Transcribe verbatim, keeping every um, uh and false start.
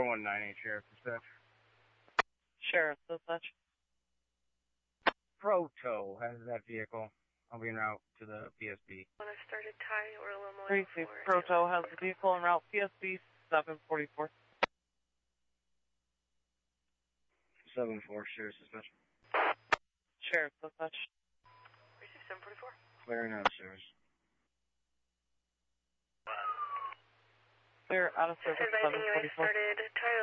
four one nine eight, Sheriff Dispatch. Sheriff Dispatch. Proto has that vehicle. I'll be en route to the P S B. When I started Thai or Illinois. three six Proto has the vehicle en route P S B seven forty-four. seven four, Sheriff Dispatch. Sheriff Dispatch. Receive seven forty-four. Clearing out of service. Clear out of service seven forty-four. I started Thai